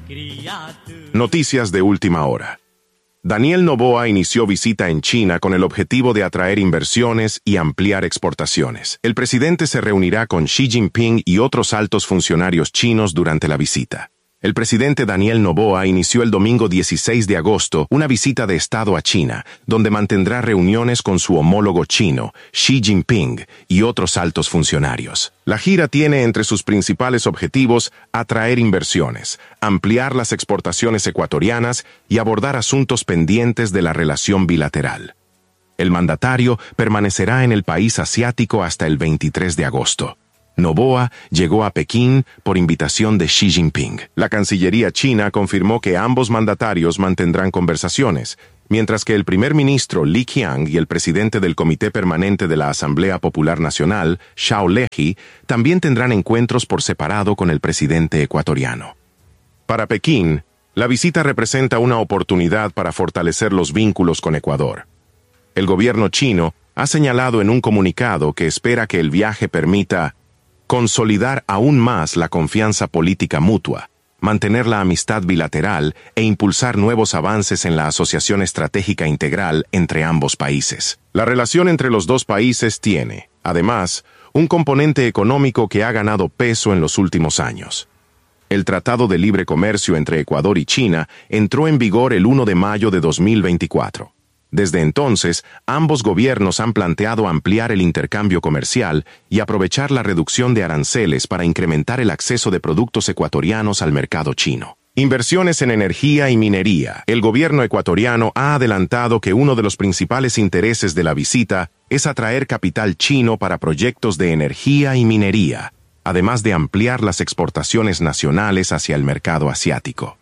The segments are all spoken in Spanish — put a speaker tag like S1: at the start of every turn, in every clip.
S1: Noticias de última hora. Daniel Noboa inició visita en China con el objetivo de atraer inversiones y ampliar exportaciones. El presidente se reunirá con Xi Jinping y otros altos funcionarios chinos durante la visita. El presidente Daniel Noboa inició el domingo 16 de agosto una visita de Estado a China, donde mantendrá reuniones con su homólogo chino, Xi Jinping, y otros altos funcionarios. La gira tiene entre sus principales objetivos atraer inversiones, ampliar las exportaciones ecuatorianas y abordar asuntos pendientes de la relación bilateral. El mandatario permanecerá en el país asiático hasta el 23 de agosto. Noboa llegó a Pekín por invitación de Xi Jinping. La Cancillería china confirmó que ambos mandatarios mantendrán conversaciones, mientras que el primer ministro Li Qiang y el presidente del Comité Permanente de la Asamblea Popular Nacional, Zhao Leji, también tendrán encuentros por separado con el presidente ecuatoriano. Para Pekín, la visita representa una oportunidad para fortalecer los vínculos con Ecuador. El gobierno chino ha señalado en un comunicado que espera que el viaje permita consolidar aún más la confianza política mutua, mantener la amistad bilateral e impulsar nuevos avances en la asociación estratégica integral entre ambos países. La relación entre los dos países tiene, además, un componente económico que ha ganado peso en los últimos años. El Tratado de Libre Comercio entre Ecuador y China entró en vigor el 1 de mayo de 2024. Desde entonces, ambos gobiernos han planteado ampliar el intercambio comercial y aprovechar la reducción de aranceles para incrementar el acceso de productos ecuatorianos al mercado chino. Inversiones en energía y minería. El gobierno ecuatoriano ha adelantado que uno de los principales intereses de la visita es atraer capital chino para proyectos de energía y minería, además de ampliar las exportaciones nacionales hacia el mercado asiático.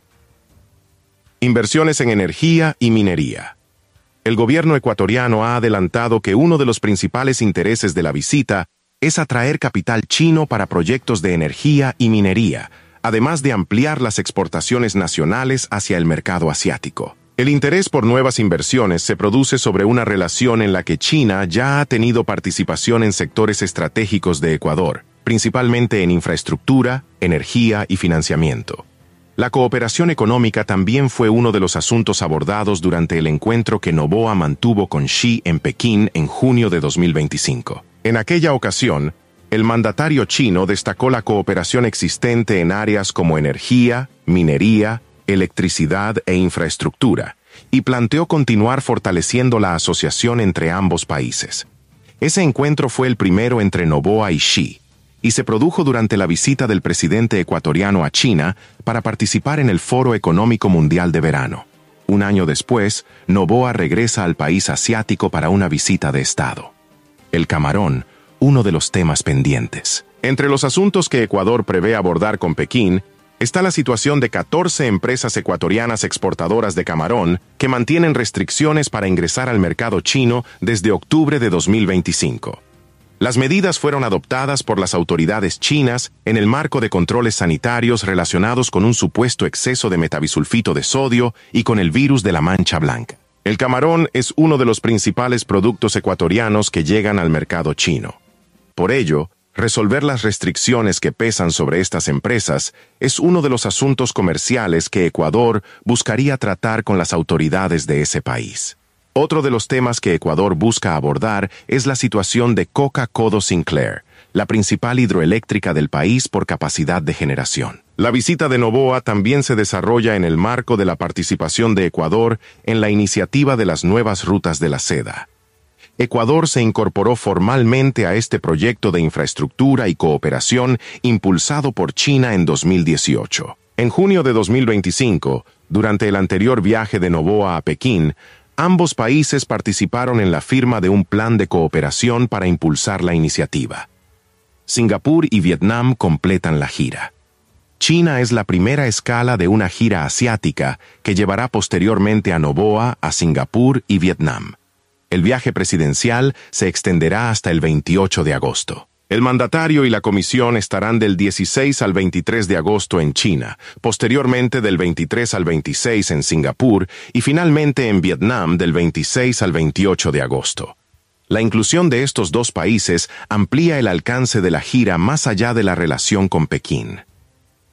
S1: Inversiones en energía y minería. El gobierno ecuatoriano ha adelantado que uno de los principales intereses de la visita es atraer capital chino para proyectos de energía y minería, además de ampliar las exportaciones nacionales hacia el mercado asiático. El interés por nuevas inversiones se produce sobre una relación en la que China ya ha tenido participación en sectores estratégicos de Ecuador, principalmente en infraestructura, energía y financiamiento. La cooperación económica también fue uno de los asuntos abordados durante el encuentro que Noboa mantuvo con Xi en Pekín en junio de 2025. En aquella ocasión, el mandatario chino destacó la cooperación existente en áreas como energía, minería, electricidad e infraestructura, y planteó continuar fortaleciendo la asociación entre ambos países. Ese encuentro fue el primero entre Noboa y Xi, y se produjo durante la visita del presidente ecuatoriano a China para participar en el Foro Económico Mundial de verano. Un año después, Noboa regresa al país asiático para una visita de Estado. El camarón, uno de los temas pendientes. Entre los asuntos que Ecuador prevé abordar con Pekín, está la situación de 14 empresas ecuatorianas exportadoras de camarón que mantienen restricciones para ingresar al mercado chino desde octubre de 2025. Las medidas fueron adoptadas por las autoridades chinas en el marco de controles sanitarios relacionados con un supuesto exceso de metabisulfito de sodio y con el virus de la mancha blanca. El camarón es uno de los principales productos ecuatorianos que llegan al mercado chino. Por ello, resolver las restricciones que pesan sobre estas empresas es uno de los asuntos comerciales que Ecuador buscaría tratar con las autoridades de ese país. Otro de los temas que Ecuador busca abordar es la situación de Coca-Codo Sinclair, la principal hidroeléctrica del país por capacidad de generación. La visita de Noboa también se desarrolla en el marco de la participación de Ecuador en la iniciativa de las nuevas rutas de la seda. Ecuador se incorporó formalmente a este proyecto de infraestructura y cooperación impulsado por China en 2018. En junio de 2025, durante el anterior viaje de Noboa a Pekín, ambos países participaron en la firma de un plan de cooperación para impulsar la iniciativa. Singapur y Vietnam completan la gira. China es la primera escala de una gira asiática que llevará posteriormente a Noboa a Singapur y Vietnam. El viaje presidencial se extenderá hasta el 28 de agosto. El mandatario y la comisión estarán del 16 al 23 de agosto en China, posteriormente del 23 al 26 en Singapur y finalmente en Vietnam del 26 al 28 de agosto. La inclusión de estos dos países amplía el alcance de la gira más allá de la relación con Pekín.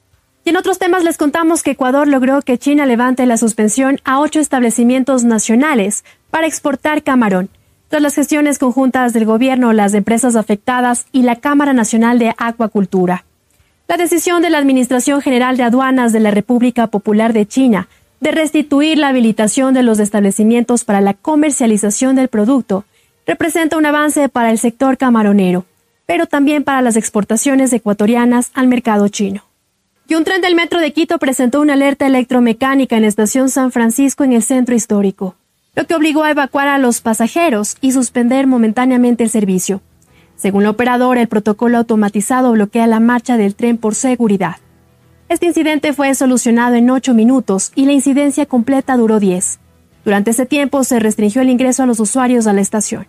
S2: Y en otros temas les contamos que Ecuador logró que China levante la suspensión a 8 establecimientos nacionales para exportar camarón. Tras las gestiones conjuntas del gobierno, las empresas afectadas y la Cámara Nacional de Acuacultura. La decisión de la Administración General de Aduanas de la República Popular de China de restituir la habilitación de los establecimientos para la comercialización del producto representa un avance para el sector camaronero, pero también para las exportaciones ecuatorianas al mercado chino. Y un tren del metro de Quito presentó una alerta electromecánica en la estación San Francisco en el centro histórico, lo que obligó a evacuar a los pasajeros y suspender momentáneamente el servicio. Según la operadora, el protocolo automatizado bloquea la marcha del tren por seguridad. Este incidente fue solucionado en 8 minutos y la incidencia completa duró 10. Durante ese tiempo se restringió el ingreso a los usuarios a la estación.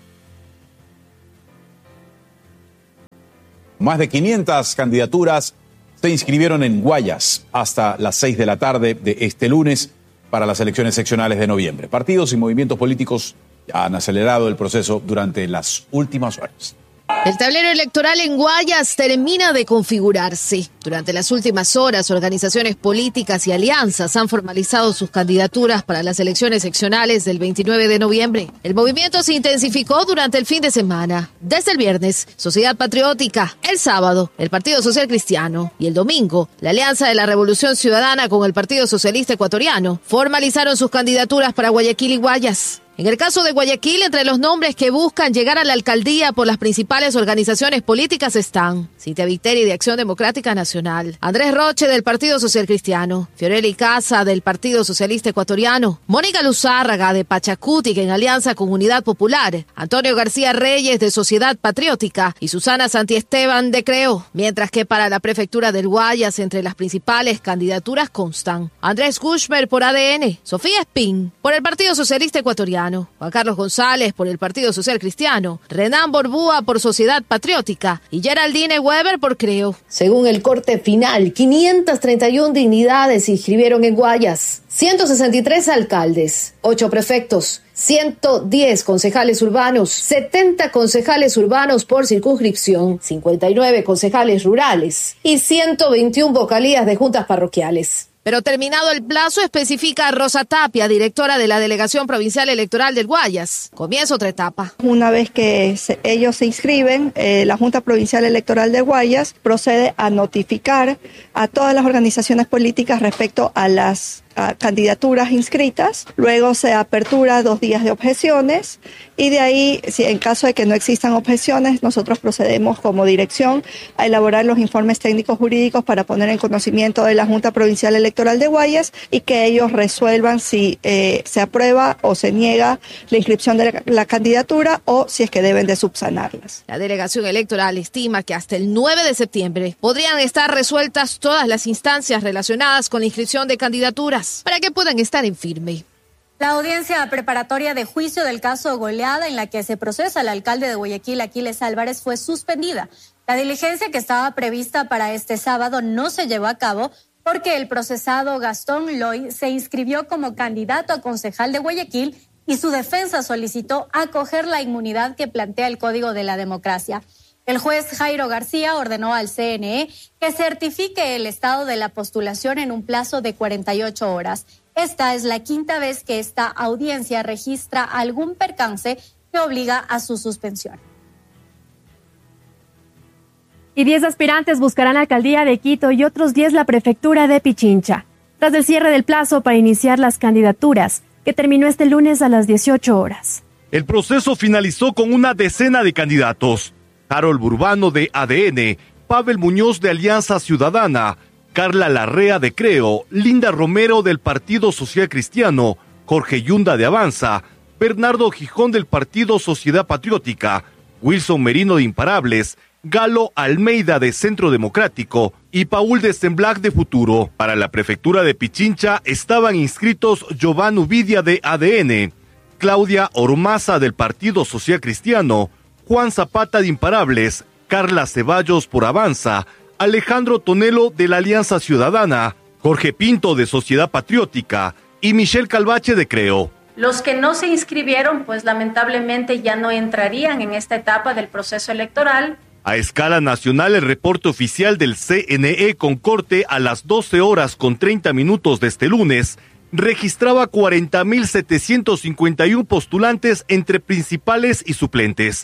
S3: Más de 500 candidaturas se inscribieron en Guayas hasta las 6 de la tarde de este lunes para las elecciones seccionales de noviembre. Partidos y movimientos políticos han acelerado el proceso durante las últimas horas.
S4: El tablero electoral en Guayas termina de configurarse. Durante las últimas horas, organizaciones políticas y alianzas han formalizado sus candidaturas para las elecciones seccionales del 29 de noviembre. El movimiento se intensificó durante el fin de semana. Desde el viernes, Sociedad Patriótica, el sábado, el Partido Social Cristiano y el domingo, la Alianza de la Revolución Ciudadana con el Partido Socialista Ecuatoriano formalizaron sus candidaturas para Guayaquil y Guayas. En el caso de Guayaquil, entre los nombres que buscan llegar a la alcaldía por las principales organizaciones políticas están Cintia Viteri de Acción Democrática Nacional, Andrés Roche del Partido Social Cristiano, Fiorella Icaza del Partido Socialista Ecuatoriano, Mónica Luzárraga de Pachacuti en alianza con Unidad Popular, Antonio García Reyes de Sociedad Patriótica y Susana Santiesteban de Creo. Mientras que para la prefectura del Guayas, entre las principales candidaturas constan Andrés Kushmer por ADN, Sofía Espín por el Partido Socialista Ecuatoriano, Juan Carlos González por el Partido Social Cristiano, Renan Borbúa por Sociedad Patriótica y Geraldine Weber por Creo. Según el corte final, 531 dignidades se inscribieron en Guayas, 163 alcaldes, 8 prefectos, 110 concejales urbanos, 70 concejales urbanos por circunscripción, 59 concejales rurales y 121 vocalías de juntas parroquiales. Pero terminado el plazo, especifica Rosa Tapia, directora de la Delegación Provincial Electoral del Guayas. Comienza otra etapa.
S5: Una vez que ellos se inscriben, la Junta Provincial Electoral de Guayas procede a notificar a todas las organizaciones políticas respecto a las candidaturas inscritas. Luego se apertura 2 días de objeciones y de ahí, si en caso de que no existan objeciones, nosotros procedemos como dirección a elaborar los informes técnicos jurídicos para poner en conocimiento de la Junta Provincial Electoral de Guayas y que ellos resuelvan si se aprueba o se niega la inscripción de la candidatura o si es que deben de subsanarlas.
S4: La delegación electoral estima que hasta el 9 de septiembre podrían estar resueltas todas las instancias relacionadas con la inscripción de candidaturas, para que puedan estar en firme.
S6: La audiencia preparatoria de juicio del caso Goleada, en la que se procesa al alcalde de Guayaquil, Aquiles Álvarez, fue suspendida. La diligencia que estaba prevista para este sábado no se llevó a cabo porque el procesado Gastón Loy se inscribió como candidato a concejal de Guayaquil y su defensa solicitó acoger la inmunidad que plantea el Código de la Democracia. El juez Jairo García ordenó al CNE que certifique el estado de la postulación en un plazo de 48 horas. Esta es la 5ª vez que esta audiencia registra algún percance que obliga a su suspensión.
S2: Y 10 aspirantes buscarán la alcaldía de Quito y otros 10 la prefectura de Pichincha, tras el cierre del plazo para iniciar las candidaturas, que terminó este lunes a las 18 horas.
S7: El proceso finalizó con una decena de candidatos. Harold Burbano de ADN, Pavel Muñoz de Alianza Ciudadana, Carla Larrea de Creo, Linda Romero del Partido Social Cristiano, Jorge Yunda de Avanza, Bernardo Gijón del Partido Sociedad Patriótica, Wilson Merino de Imparables, Galo Almeida de Centro Democrático y Paul de Semblac de Futuro. Para la prefectura de Pichincha estaban inscritos Giovanni Uvidia de ADN, Claudia Ormaza del Partido Social Cristiano, Juan Zapata de Imparables, Carla Ceballos por Avanza, Alejandro Tonelo de la Alianza Ciudadana, Jorge Pinto de Sociedad Patriótica y Michelle Calvache de Creo.
S8: Los que no se inscribieron, pues lamentablemente ya no entrarían en esta etapa del proceso electoral
S7: A escala nacional, el reporte oficial del CNE con corte a las 12:30 de este lunes registraba 40.751 postulantes entre principales y suplentes,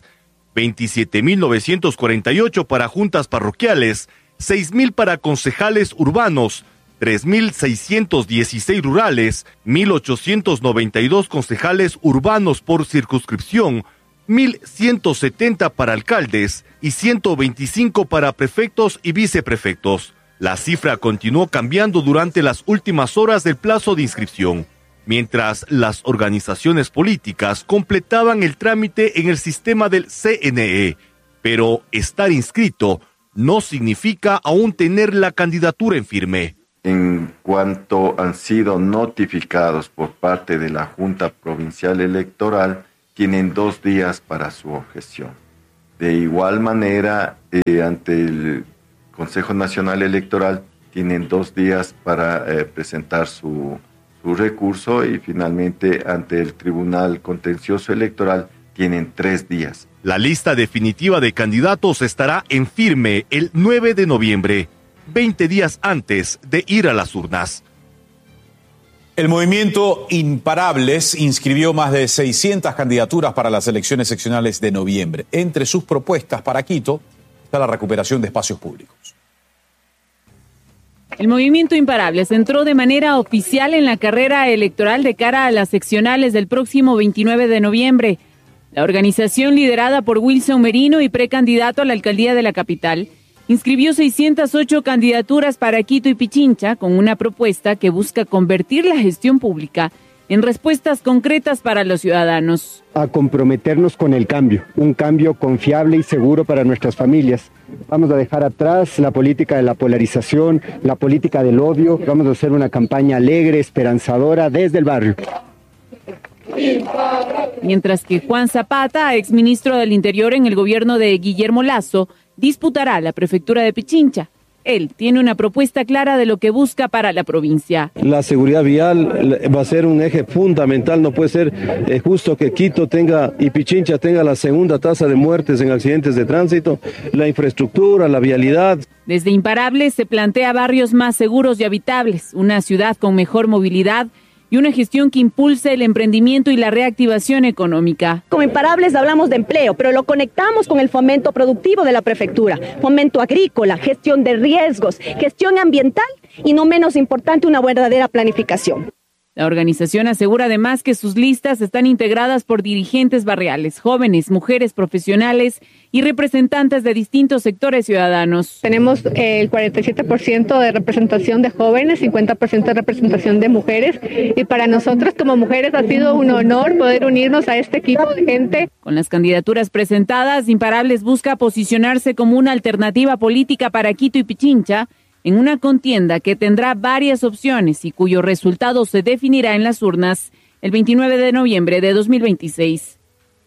S7: 27.948 para juntas parroquiales, 6.000 para concejales urbanos, 3.616 rurales, 1.892 concejales urbanos por circunscripción, 1.170 para alcaldes y 125 para prefectos y viceprefectos. La cifra continuó cambiando durante las últimas horas del plazo de inscripción, mientras las organizaciones políticas completaban el trámite en el sistema del CNE. Pero estar inscrito no significa aún tener la candidatura en firme.
S8: En cuanto han sido notificados por parte de la Junta Provincial Electoral, tienen 2 días para su objeción. De igual manera, ante el Consejo Nacional Electoral, tienen 2 días para presentar su recurso y finalmente ante el Tribunal Contencioso Electoral tienen 3 días.
S7: La lista definitiva de candidatos estará en firme el 9 de noviembre, 20 días antes de ir a las urnas.
S3: El movimiento Imparables inscribió más de 600 candidaturas para las elecciones seccionales de noviembre. Entre sus propuestas para Quito está la recuperación de espacios públicos.
S9: El movimiento Imparables entró de manera oficial en la carrera electoral de cara a las seccionales del próximo 29 de noviembre. La organización, liderada por Wilson Merino y precandidato a la alcaldía de la capital, inscribió 608 candidaturas para Quito y Pichincha con una propuesta que busca convertir la gestión pública en respuestas concretas para los ciudadanos.
S10: A comprometernos con el cambio, un cambio confiable y seguro para nuestras familias. Vamos a dejar atrás la política de la polarización, la política del odio. Vamos a hacer una campaña alegre, esperanzadora desde el barrio.
S9: Mientras que Juan Zapata, exministro del Interior en el gobierno de Guillermo Lasso, disputará la prefectura de Pichincha. Él tiene una propuesta clara de lo que busca para la provincia.
S11: La seguridad vial va a ser un eje fundamental. No puede ser justo que Quito tenga y Pichincha tenga la segunda tasa de muertes en accidentes de tránsito. La infraestructura, la vialidad.
S9: Desde Imparables se plantea barrios más seguros y habitables, una ciudad con mejor movilidad y una gestión que impulse el emprendimiento y la reactivación económica.
S12: Como Imparables hablamos de empleo, pero lo conectamos con el fomento productivo de la prefectura, fomento agrícola, gestión de riesgos, gestión ambiental y no menos importante, una verdadera planificación.
S9: La organización asegura además que sus listas están integradas por dirigentes barriales, jóvenes, mujeres profesionales y representantes de distintos sectores ciudadanos.
S13: Tenemos el 47% de representación de jóvenes, 50% de representación de mujeres, y para nosotros como mujeres ha sido un honor poder unirnos a este equipo de gente.
S9: Con las candidaturas presentadas, Imparables busca posicionarse como una alternativa política para Quito y Pichincha, en una contienda que tendrá varias opciones y cuyo resultado se definirá en las urnas el 29 de noviembre de 2026.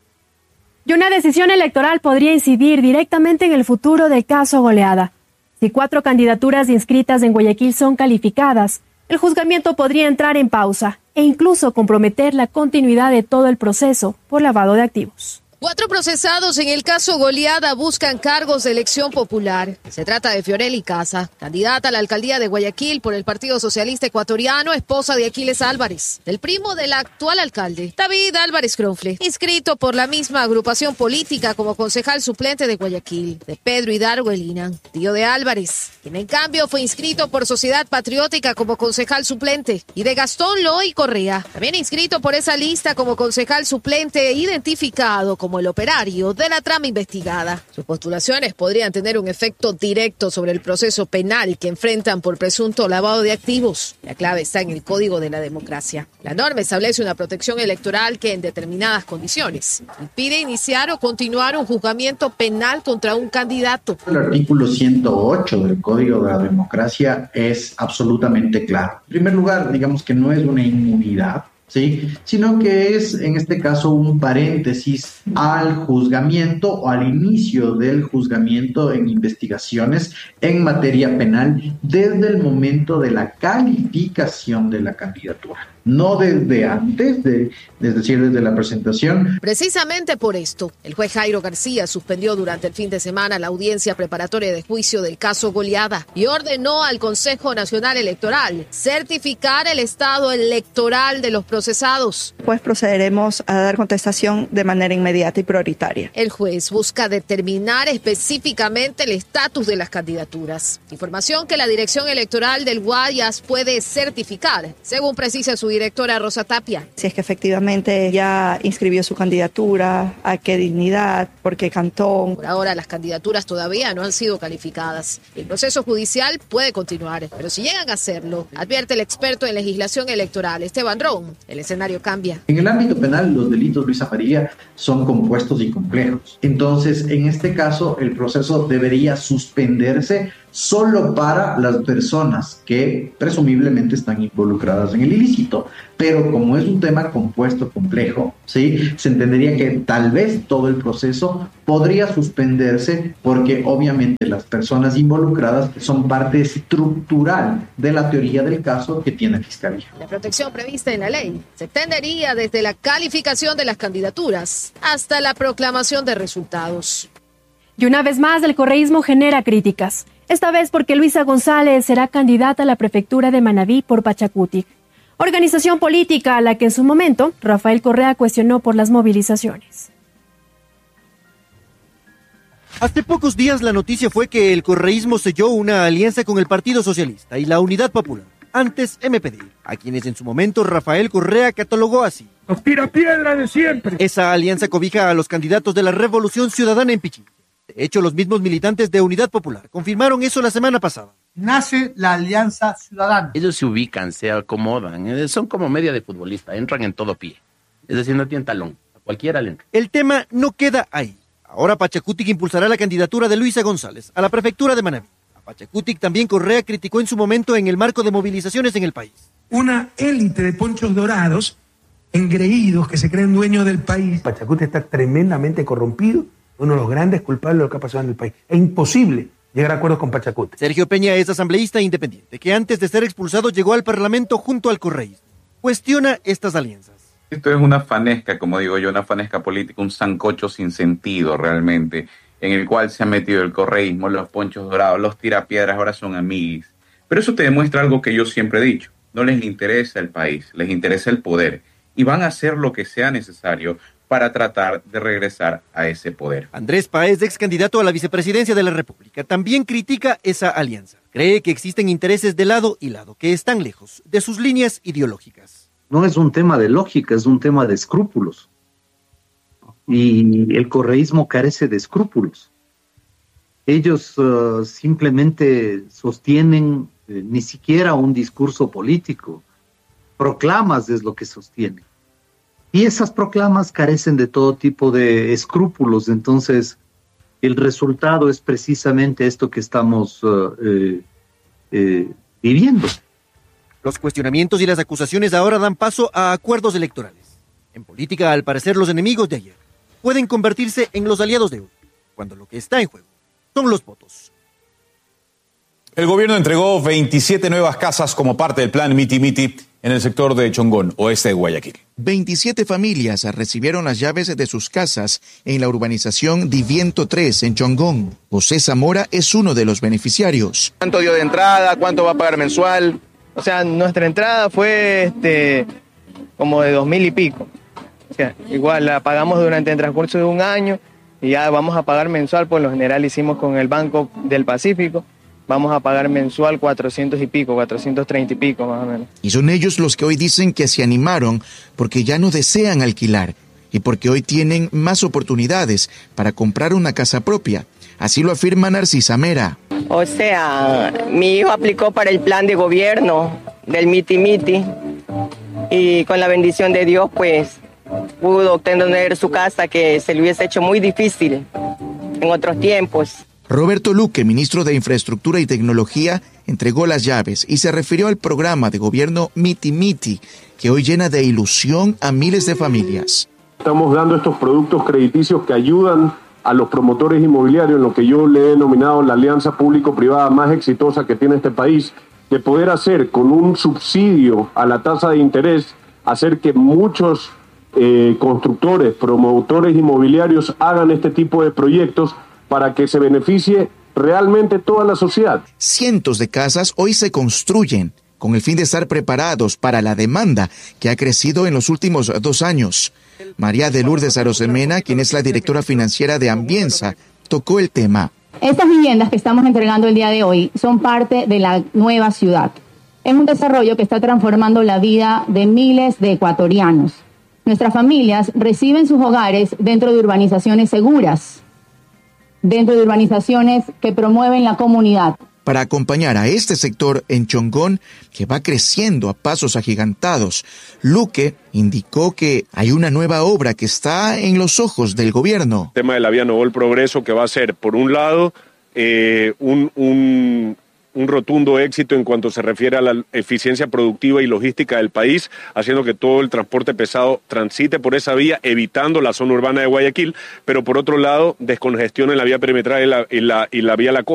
S2: Y una decisión electoral podría incidir directamente en el futuro del caso Goleada. Si 4 candidaturas inscritas en Guayaquil son calificadas, el juzgamiento podría entrar en pausa e incluso comprometer la continuidad de todo el proceso por lavado de activos.
S4: 4 procesados en el caso Goleada buscan cargos de elección popular. Se trata de Fiorelli Casa, candidata a la alcaldía de Guayaquil por el Partido Socialista Ecuatoriano, esposa de Aquiles Álvarez, del primo del actual alcalde, David Álvarez Cronfle, inscrito por la misma agrupación política como concejal suplente de Guayaquil, de Pedro Hidargo Elinan, tío de Álvarez, quien en cambio fue inscrito por Sociedad Patriótica como concejal suplente, y de Gastón Loy Correa, también inscrito por esa lista como concejal suplente, identificado como el operario de la trama investigada. Sus postulaciones podrían tener un efecto directo sobre el proceso penal que enfrentan por presunto lavado de activos. La clave está en el Código de la Democracia. La norma establece una protección electoral que en determinadas condiciones impide iniciar o continuar un juzgamiento penal contra un candidato.
S14: El artículo 108 del Código de la Democracia es absolutamente claro. En primer lugar, digamos que no es una inmunidad, ¿sí?, sino que es en este caso un paréntesis al juzgamiento o al inicio del juzgamiento en investigaciones en materia penal desde el momento de la calificación de la candidatura. no desde antes, es decir, desde la presentación.
S4: Precisamente por esto, el juez Jairo García suspendió durante el fin de semana la audiencia preparatoria de juicio del caso Goliada y ordenó al Consejo Nacional Electoral certificar el estado electoral de los procesados.
S5: Pues procederemos a dar contestación de manera inmediata y prioritaria.
S4: El juez busca determinar específicamente el estatus de las candidaturas, información que la Dirección Electoral del Guayas puede certificar, según precisa su directora Rosa Tapia.
S5: Si es que efectivamente ya inscribió su candidatura, a qué dignidad, por qué cantón.
S4: Por ahora las candidaturas todavía no han sido calificadas. El proceso judicial puede continuar, pero si llegan a hacerlo, advierte el experto en legislación electoral Esteban Ron, el escenario cambia.
S14: En el ámbito penal, los delitos, Luisa María, son compuestos y complejos. Entonces, en este caso, el proceso debería suspenderse solo para las personas que presumiblemente están involucradas en el ilícito. Pero como es un tema compuesto, complejo, ¿sí?, se entendería que tal vez todo el proceso podría suspenderse porque obviamente las personas involucradas son parte estructural de la teoría del caso que tiene Fiscalía.
S4: La protección prevista en la ley se extendería desde la calificación de las candidaturas hasta la proclamación de resultados.
S2: Y una vez más, el correísmo genera críticas. Esta vez porque Luisa González será candidata a la prefectura de Manabí por Pachacutic, organización política a la que en su momento Rafael Correa cuestionó por las movilizaciones.
S15: Hace pocos días la noticia fue que el correísmo selló una alianza con el Partido Socialista y la Unidad Popular, antes MPD, a quienes en su momento Rafael Correa catalogó así:
S16: los tirapiedras de siempre.
S15: Esa alianza cobija a los candidatos de la Revolución Ciudadana en Pichincha. De hecho, los mismos militantes de Unidad Popular confirmaron eso la semana pasada.
S16: Nace la Alianza Ciudadana.
S17: Ellos se ubican, se acomodan, son como media de futbolista, entran en todo pie. Es decir, no tienen talón, a cualquiera le entra.
S15: El tema no queda ahí. Ahora Pachacutic impulsará la candidatura de Luisa González a la prefectura de Manabí. A Pachacutic también Correa criticó en su momento en el marco de movilizaciones en el país.
S16: Una élite de ponchos dorados, engreídos, que se creen dueños del país. Pachacutic está tremendamente corrompido. Uno de los grandes culpables de lo que ha pasado en el país. Es imposible llegar a acuerdos con Pachacutic.
S15: Sergio Peña es asambleísta independiente, que antes de ser expulsado llegó al Parlamento junto al correísmo. Cuestiona estas alianzas.
S18: Esto es una fanesca, como digo yo, una fanesca política, un sancocho sin sentido realmente, en el cual se ha metido el correísmo, los ponchos dorados, los tirapiedras, ahora son amiguis. Pero eso te demuestra algo que yo siempre he dicho: no les interesa el país, les interesa el poder, y van a hacer lo que sea necesario para tratar de regresar a ese poder.
S15: Andrés Páez, ex candidato a la vicepresidencia de la República, también critica esa alianza. Cree que existen intereses de lado y lado que están lejos de sus líneas ideológicas.
S19: No es un tema de lógica, es un tema de escrúpulos. Y el correísmo carece de escrúpulos. Ellos simplemente sostienen ni siquiera un discurso político. Proclamas es lo que sostienen. Y esas proclamas carecen de todo tipo de escrúpulos. Entonces, el resultado es precisamente esto que estamos viviendo.
S15: Los cuestionamientos y las acusaciones ahora dan paso a acuerdos electorales. En política, al parecer, los enemigos de ayer pueden convertirse en los aliados de hoy, cuando lo que está en juego son los votos.
S3: El gobierno entregó 27 nuevas casas como parte del plan Miti Miti en el sector de Chongón, oeste de Guayaquil.
S20: 27 familias recibieron las llaves de sus casas en la urbanización Diviento 3 en Chongón. José Zamora es uno de los beneficiarios.
S21: ¿Cuánto dio de entrada? ¿Cuánto va a pagar mensual? O sea, nuestra entrada fue como de 2.000 y pico. O sea, igual la pagamos durante el transcurso de un año y ya vamos a pagar mensual. Por lo general hicimos con el Banco del Pacífico. Vamos a pagar mensual 400 y pico, 430 y pico más o menos.
S20: Y son ellos los que hoy dicen que se animaron porque ya no desean alquilar y porque hoy tienen más oportunidades para comprar una casa propia. Así lo afirma Narcisa Mera.
S22: O sea, mi hijo aplicó para el plan de gobierno del Miti Miti y con la bendición de Dios pues pudo obtener su casa, que se le hubiese hecho muy difícil en otros tiempos.
S20: Roberto Luque, ministro de Infraestructura y Tecnología, entregó las llaves y se refirió al programa de gobierno Miti Miti, que hoy llena de ilusión a miles de familias.
S23: Estamos dando estos productos crediticios que ayudan a los promotores inmobiliarios, en lo que yo le he denominado la alianza público-privada más exitosa que tiene este país, de poder hacer con un subsidio a la tasa de interés, hacer que muchos constructores, promotores inmobiliarios hagan este tipo de proyectos para que se beneficie realmente toda la sociedad.
S20: Cientos de casas hoy se construyen con el fin de estar preparados para la demanda que ha crecido en los últimos 2 años. María de Lourdes Arosemena, quien es la directora financiera de Ambienza, tocó el tema.
S1: Estas viviendas que estamos entregando el día de hoy son parte de la nueva ciudad. Es un desarrollo que está transformando la vida de miles de ecuatorianos. Nuestras familias reciben sus hogares dentro de urbanizaciones seguras, dentro de urbanizaciones que promueven la comunidad.
S20: Para acompañar a este sector en Chongón, que va creciendo a pasos agigantados, Luque indicó que hay una nueva obra que está en los ojos del gobierno.
S23: El tema de la vía Novol Progreso, que va a ser, por un lado, un rotundo éxito en cuanto se refiere a la eficiencia productiva y logística del país, haciendo que todo el transporte pesado transite por esa vía, evitando la zona urbana de Guayaquil, pero por otro lado, descongestiona la vía perimetral y la vía La Costa.